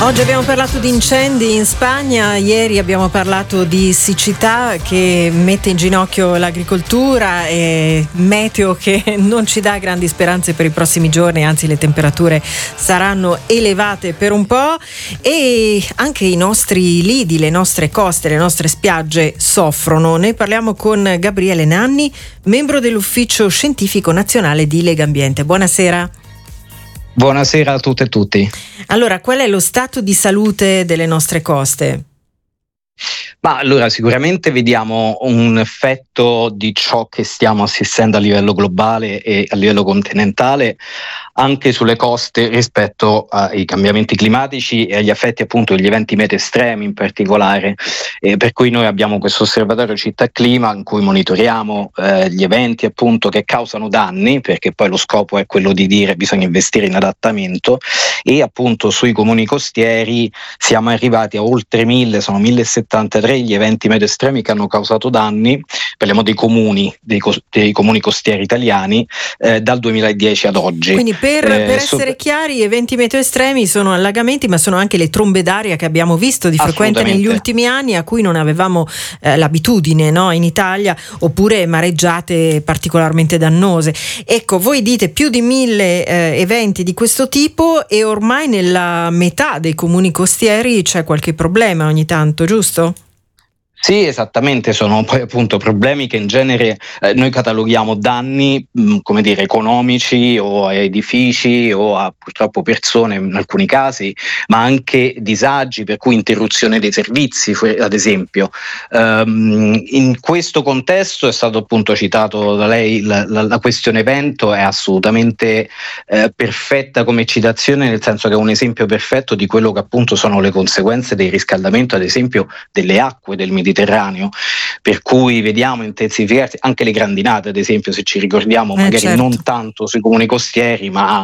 Oggi abbiamo parlato di incendi in Spagna, ieri abbiamo parlato di siccità che mette in ginocchio l'agricoltura e meteo che non ci dà grandi speranze per i prossimi giorni, anzi le temperature saranno elevate per un po' e anche i nostri lidi, le nostre coste, le nostre spiagge soffrono. Ne parliamo con Gabriele Nanni, membro dell'Ufficio Scientifico Nazionale di Legambiente. Buonasera. Buonasera a tutte e tutti. Allora, qual è lo stato di salute delle nostre coste? Ma allora sicuramente vediamo un effetto di ciò che stiamo assistendo a livello globale e a livello continentale anche sulle coste rispetto ai cambiamenti climatici e agli effetti appunto degli eventi meteo estremi in particolare, per cui noi abbiamo questo osservatorio città clima in cui monitoriamo gli eventi appunto che causano danni, perché poi lo scopo è quello di dire bisogna investire in adattamento, e appunto sui comuni costieri siamo arrivati a oltre 1000, sono 1073 gli eventi meteo estremi che hanno causato danni. Parliamo dei comuni costieri italiani dal 2010 ad oggi. Quindi per essere chiari, eventi meteo estremi sono allagamenti, ma sono anche le trombe d'aria che abbiamo visto di frequente negli ultimi anni, a cui non avevamo l'abitudine, no, in Italia, oppure mareggiate particolarmente dannose. Ecco, voi dite più di 1000 eventi di questo tipo e ormai nella metà dei comuni costieri c'è qualche problema ogni tanto, giusto? Sì, esattamente, sono poi appunto problemi che in genere noi cataloghiamo danni, come dire, economici o a edifici o a purtroppo persone in alcuni casi, ma anche disagi, per cui interruzione dei servizi, ad esempio. In questo contesto è stato appunto citato da lei la questione evento, è assolutamente perfetta come citazione, nel senso che è un esempio perfetto di quello che appunto sono le conseguenze del riscaldamento, ad esempio delle acque del Mediterraneo, per cui vediamo intensificarsi anche le grandinate, ad esempio, se ci ricordiamo, magari certo. Non tanto sui comuni costieri, ma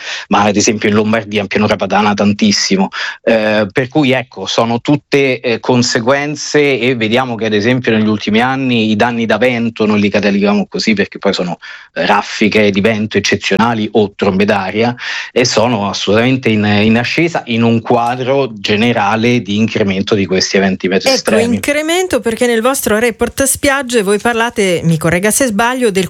ad esempio in Lombardia, in pianura padana tantissimo, per cui ecco, sono tutte conseguenze, e vediamo che ad esempio negli ultimi anni i danni da vento, noi li cataloghiamo così perché poi sono raffiche di vento eccezionali o trombe d'aria, e sono assolutamente in ascesa in un quadro generale di incremento di questi eventi meteo estremi. Incremento perché nel vostro report spiagge voi parlate, mi corregga se sbaglio, del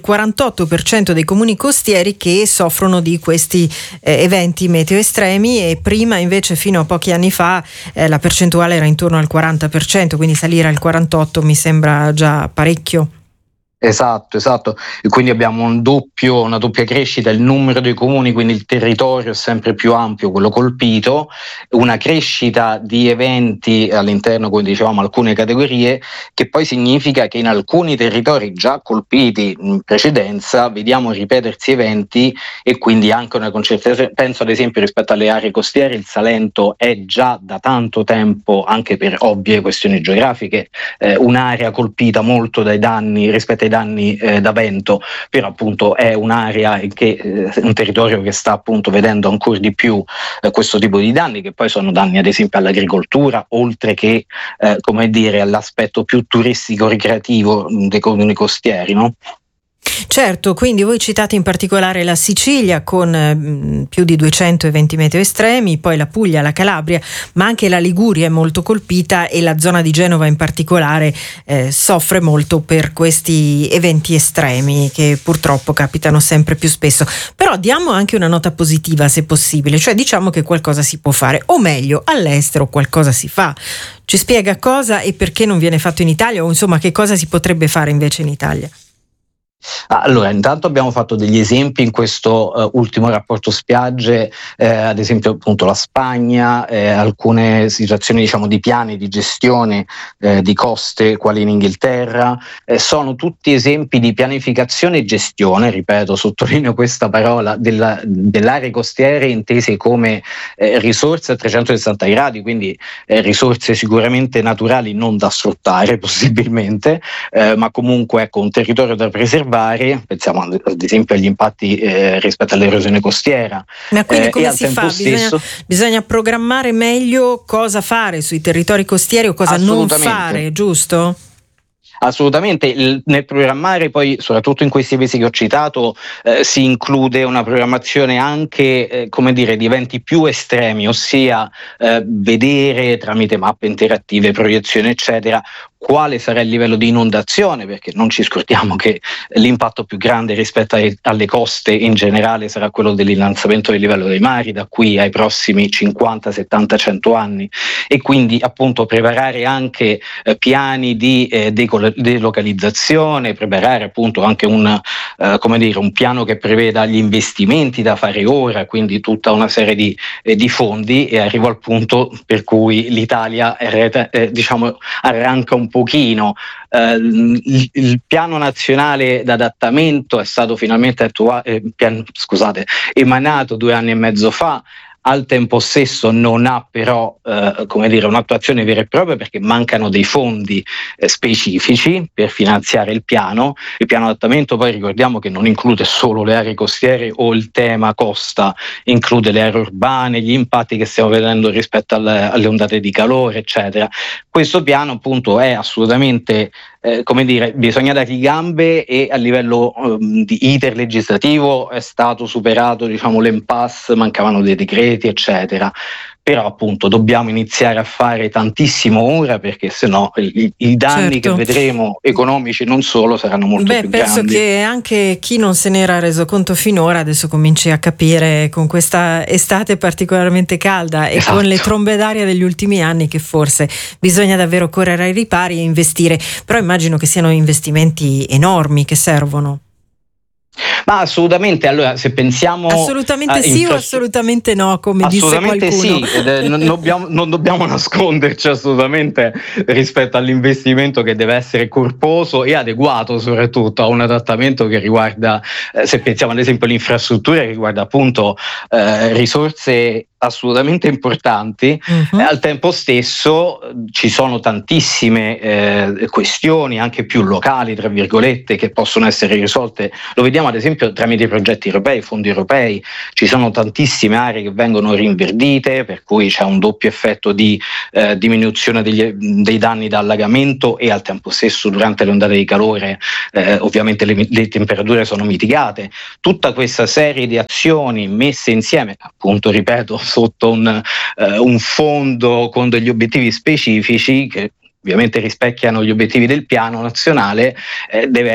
48% dei comuni costieri che soffrono di questi eventi meteo estremi, e prima invece fino a pochi anni fa la percentuale era intorno al 40%, quindi salire al 48% mi sembra già parecchio. Esatto, e quindi abbiamo una doppia crescita, il numero dei comuni, quindi il territorio è sempre più ampio, quello colpito, una crescita di eventi all'interno, come dicevamo, alcune categorie, che poi significa che in alcuni territori già colpiti in precedenza vediamo ripetersi eventi, e quindi anche una concentrazione. Penso ad esempio rispetto alle aree costiere, il Salento è già da tanto tempo, anche per ovvie questioni geografiche, un'area colpita molto dai danni rispetto ai danni da vento, però appunto è un'area un territorio che sta appunto vedendo ancora di più questo tipo di danni, che poi sono danni ad esempio all'agricoltura, oltre che come dire all'aspetto più turistico ricreativo dei comuni costieri, no? Certo, quindi voi citate in particolare la Sicilia con più di 200 eventi meteo estremi, poi la Puglia, la Calabria, ma anche la Liguria è molto colpita, e la zona di Genova in particolare soffre molto per questi eventi estremi che purtroppo capitano sempre più spesso. Però diamo anche una nota positiva se possibile, cioè diciamo che qualcosa si può fare, o meglio, all'estero qualcosa si fa. Ci spiega cosa e perché non viene fatto in Italia, o insomma che cosa si potrebbe fare invece in Italia? Allora, intanto abbiamo fatto degli esempi in questo ultimo rapporto spiagge, ad esempio appunto la Spagna, alcune situazioni diciamo di piani di gestione di coste quali in Inghilterra, sono tutti esempi di pianificazione e gestione, ripeto, sottolineo questa parola, delle aree costiere intese come risorse a 360 gradi, quindi risorse sicuramente naturali non da sfruttare possibilmente, ma comunque ecco un territorio da preservare. Pensiamo ad esempio agli impatti rispetto all'erosione costiera. Ma quindi come si fa? Bisogna programmare meglio cosa fare sui territori costieri o cosa non fare, giusto? Assolutamente, nel programmare poi, soprattutto in questi mesi che ho citato, si include una programmazione anche, come dire, di eventi più estremi, ossia vedere tramite mappe interattive, proiezioni eccetera, quale sarà il livello di inondazione, perché non ci scordiamo che l'impatto più grande rispetto alle coste in generale sarà quello dell'innalzamento del livello dei mari da qui ai prossimi 50, 70, 100 anni, e quindi appunto preparare anche piani di delocalizzazione, preparare appunto anche un piano che preveda gli investimenti da fare ora, quindi tutta una serie di fondi, e arrivo al punto per cui l'Italia arranca un pochino. Il piano nazionale d'adattamento è stato finalmente emanato 2 anni e mezzo fa. Al tempo stesso non ha però un'attuazione vera e propria, perché mancano dei fondi specifici per finanziare il piano. Il piano adattamento, poi ricordiamo che non include solo le aree costiere o il tema costa, include le aree urbane, gli impatti che stiamo vedendo rispetto alle ondate di calore eccetera. Questo piano appunto è assolutamente bisogna dargli gambe, e a livello di iter legislativo è stato superato l'impasse, mancavano dei decreti eccetera, però appunto dobbiamo iniziare a fare tantissimo ora, perché sennò i danni che vedremo, economici non solo, saranno molto più grandi. Penso che anche chi non se n'era reso conto finora adesso cominci a capire, con questa estate particolarmente calda e con le trombe d'aria degli ultimi anni, che forse bisogna davvero correre ai ripari e investire, però immagino che siano investimenti enormi che servono. Ma assolutamente, allora se pensiamo assolutamente sì o assolutamente no, come disse qualcuno. Assolutamente sì, non dobbiamo nasconderci assolutamente rispetto all'investimento, che deve essere corposo e adeguato soprattutto a un adattamento che riguarda, se pensiamo ad esempio alle infrastrutture, che riguarda appunto risorse assolutamente importanti. Al tempo stesso ci sono tantissime questioni anche più locali, tra virgolette, che possono essere risolte. Lo vediamo ad esempio tramite i progetti europei, fondi europei. Ci sono tantissime aree che vengono rinverdite, per cui c'è un doppio effetto di diminuzione dei danni da allagamento, e al tempo stesso durante le ondate di calore ovviamente le temperature sono mitigate. Tutta questa serie di azioni messe insieme, appunto ripeto, sotto un fondo con degli obiettivi specifici che ovviamente rispecchiano gli obiettivi del piano nazionale, deve